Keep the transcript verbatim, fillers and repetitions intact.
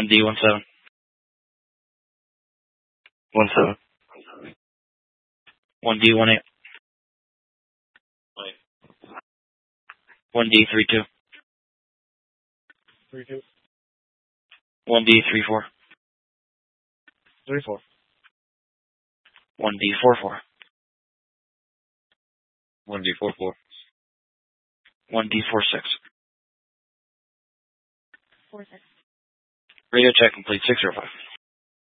one D one seven. one seven. one D one eight. one D three two. three two. one D three four. three four. one D four four. one D four four. one D four six. four six. Radio check complete six zero five.